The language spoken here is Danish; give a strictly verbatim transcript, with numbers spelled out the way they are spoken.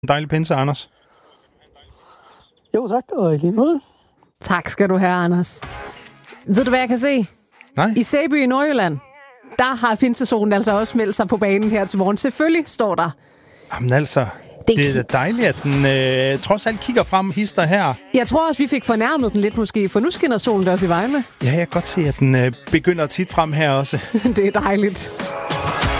En dejlig pinse, Anders. Jo, tak. Og i lige måde. Tak skal du have, Anders. Ved du, hvad jeg kan se? Nej. I Sæby i Nordjylland, der har pinsesolen altså også meldt sig på banen her til morgen. Selvfølgelig står der. Jamen altså, det, det er dejligt, at den øh, trods alt kigger frem, hister her. Jeg tror også, vi fik fornærmet den lidt måske, for nu skinner solen der også i Vejle. Ja, jeg kan godt se, at den øh, begynder tit frem her også. Det er dejligt.